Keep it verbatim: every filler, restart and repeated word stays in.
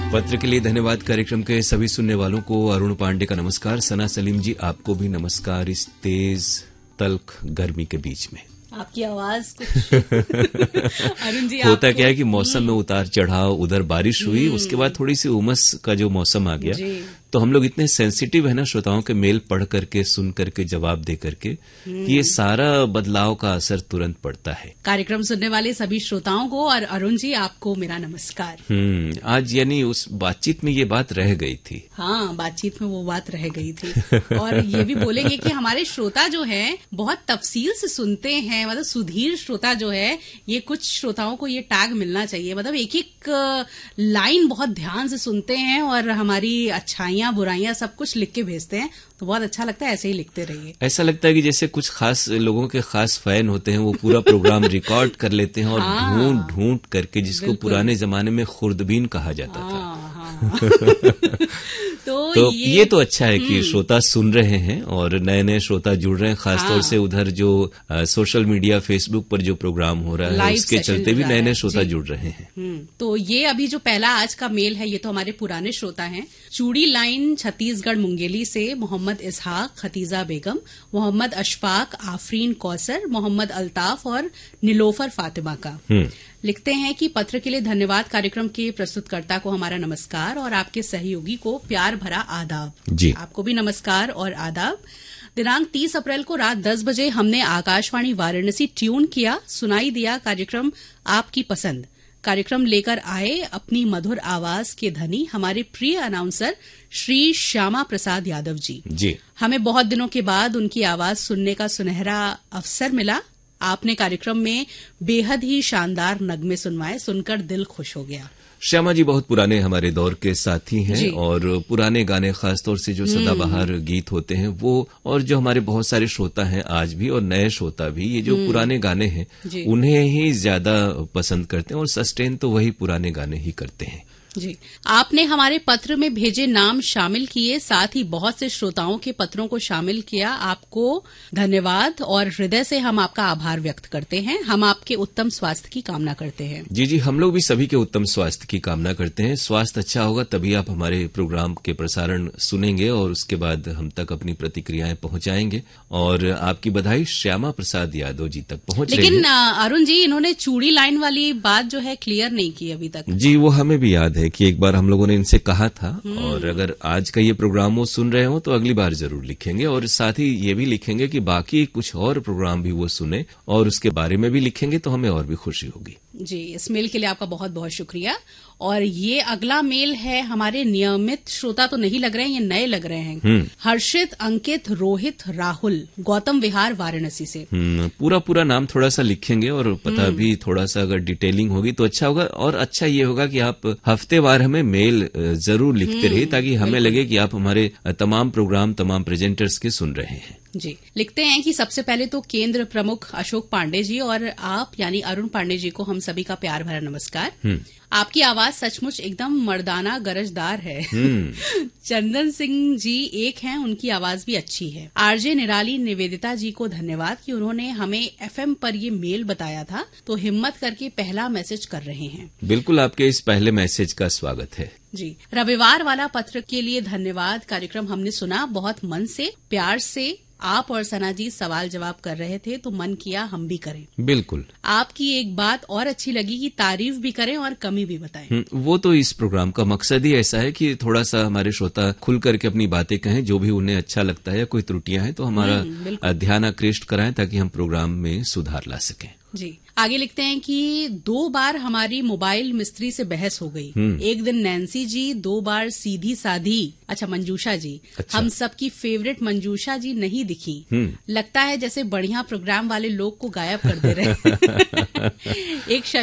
पत्र के लिए धन्यवाद कार्यक्रम के सभी सुनने वालों को अरुण पांडे का नमस्कार। सना सलीम जी आपको भी नमस्कार इस तेज तल्ख गर्मी के बीच में। आपकी आवाज कुछ अरुण जी होता क्या है कि मौसम में उतार चढ़ाव, उधर बारिश हुई, उसके बाद थोड़ी सी उमस का जो मौसम आ गया तो हम लोग इतने सेंसिटिव है ना श्रोताओं के मेल पढ़ करके, सुन करके, जवाब दे करके कि ये सारा बदलाव का असर तुरंत पड़ता है। कार्यक्रम सुनने वाले सभी श्रोताओं को और अरुण जी आपको मेरा नमस्कार। हम्म आज यानी उस बातचीत में ये बात रह गई थी। हाँ, बातचीत में वो बात रह गई थी और ये भी बोलेंगे कि हमारे श्रोता जो है बहुत तफसील से सुनते हैं, मतलब सुधीर श्रोता जो है, ये कुछ श्रोताओं को ये टैग मिलना चाहिए, मतलब एक एक लाइन बहुत ध्यान से सुनते हैं और हमारी अच्छाइयां बुराइयां सब कुछ लिख के भेजते हैं, तो बहुत अच्छा लगता है। ऐसे ही लिखते रहिए। ऐसा लगता है कि जैसे कुछ खास लोगों के खास फैन होते हैं, वो पूरा प्रोग्राम रिकॉर्ड कर लेते हैं और हाँ, ढूंढ ढूंढ करके, जिसको पुराने जमाने में खुर्दबीन कहा जाता हाँ, था हाँ। तो, तो ये, ये तो अच्छा है कि श्रोता सुन रहे हैं और नए नए श्रोता जुड़ रहे हैं, खासतौर हाँ, से उधर जो आ, सोशल मीडिया फेसबुक पर जो प्रोग्राम हो रहा है उसके चलते भी नए नए श्रोता जुड़ रहे हैं। तो ये अभी जो पहला आज का मेल है ये तो हमारे पुराने श्रोता हैं। चूड़ी लाइन छत्तीसगढ़ मुंगेली से मोहम्मद इसहाक, खतीजा बेगम, मोहम्मद अशफाक, आफरीन कौसर, मोहम्मद अल्ताफ और निलोफर फातिमा का लिखते हैं कि पत्र के लिए धन्यवाद, कार्यक्रम के प्रस्तुतकर्ता को हमारा नमस्कार और आपके सहयोगी को प्यार भरा आदाब। जी आपको भी नमस्कार और आदाब। दिनांक तीस अप्रैल को रात दस बजे हमने आकाशवाणी वाराणसी ट्यून किया, सुनाई दिया कार्यक्रम आपकी पसंद। कार्यक्रम लेकर आए अपनी मधुर आवाज के धनी हमारे प्रिय अनाउंसर श्री श्यामा प्रसाद यादव जी। जी हमें बहुत दिनों के बाद उनकी आवाज सुनने का सुनहरा अवसर मिला। आपने कार्यक्रम में बेहद ही शानदार नगमे सुनवाए, सुनकर दिल खुश हो गया। श्यामा जी बहुत पुराने हमारे दौर के साथी हैं और पुराने गाने, खासतौर से जो सदाबहार गीत होते हैं वो, और जो हमारे बहुत सारे श्रोता हैं आज भी और नए श्रोता भी, ये जो पुराने गाने हैं उन्हें ही ज्यादा पसंद करते हैं और सस्टेन तो वही पुराने गाने ही करते हैं। जी, आपने हमारे पत्र में भेजे नाम शामिल किए, साथ ही बहुत से श्रोताओं के पत्रों को शामिल किया। आपको धन्यवाद और हृदय से हम आपका आभार व्यक्त करते हैं। हम आपके उत्तम स्वास्थ्य की कामना करते हैं। जी जी, हम लोग भी सभी के उत्तम स्वास्थ्य की कामना करते हैं। स्वास्थ्य अच्छा होगा तभी आप हमारे प्रोग्राम के प्रसारण सुनेंगे और उसके बाद हम तक अपनी प्रतिक्रियाएं पहुंचाएंगे। और आपकी बधाई श्यामा प्रसाद यादव जी तक पहुंच रही है। लेकिन अरुण जी, इन्होंने चूड़ी लाइन वाली बात जो है क्लियर नहीं की अभी तक। जी, वो हमें भी याद है कि एक बार हम लोगों ने इनसे कहा था और अगर आज का ये प्रोग्राम वो सुन रहे हो तो अगली बार जरूर लिखेंगे और साथ ही ये भी लिखेंगे कि बाकी कुछ और प्रोग्राम भी वो सुने और उसके बारे में भी लिखेंगे तो हमें और भी खुशी होगी। जी, इस मेल के लिए आपका बहुत बहुत शुक्रिया। और ये अगला मेल है, हमारे नियमित श्रोता तो नहीं लग रहे हैं, ये नए लग रहे हैं। हर्षित, अंकित, रोहित, राहुल, गौतम विहार, वाराणसी से। पूरा पूरा नाम थोड़ा सा लिखेंगे और पता भी थोड़ा सा अगर डिटेलिंग होगी तो अच्छा होगा। और अच्छा ये होगा कि आप हफ्तेवार हमें मेल जरूर लिखते रहिए ताकि हमें लगे कि आप हमारे तमाम प्रोग्राम, तमाम प्रेजेंटर्स के सुन रहे हैं। जी, लिखते हैं कि सबसे पहले तो केंद्र प्रमुख अशोक पांडे जी और आप यानी अरुण पांडे जी को हम सभी का प्यार भरा नमस्कार। आपकी आवाज सचमुच एकदम मर्दाना गरजदार है। चंदन सिंह जी एक हैं, उनकी आवाज भी अच्छी है। आरजे निराली निवेदिता जी को धन्यवाद कि उन्होंने हमें एफएम पर ये मेल बताया था, तो हिम्मत करके पहला मैसेज कर रहे हैं। बिल्कुल, आपके इस पहले मैसेज का स्वागत है। जी, रविवार वाला पत्र के लिए धन्यवाद। कार्यक्रम हमने सुना बहुत मन से, प्यार से। आप और सना जी सवाल जवाब कर रहे थे तो मन किया हम भी करें। बिल्कुल। आपकी एक बात और अच्छी लगी कि तारीफ भी करें और कमी भी बताएं। वो तो इस प्रोग्राम का मकसद ही ऐसा है कि थोड़ा सा हमारे श्रोता खुल करके अपनी बातें कहें, जो भी उन्हें अच्छा लगता है या कोई त्रुटियां हैं तो हमारा ध्यान आकृष्ट कराएं ताकि हम प्रोग्राम में सुधार ला सकें। जी, आगे लिखते हैं कि दो बार हमारी मोबाइल मिस्त्री से बहस हो गई। एक दिन नैन्सी जी, दो बार सीधी साधी, अच्छा मंजूषा जी। अच्छा। हम सबकी फेवरेट मंजूषा जी नहीं दिखी। लगता है जैसे बढ़िया प्रोग्राम वाले लोग को गायब कर दे रहे। एक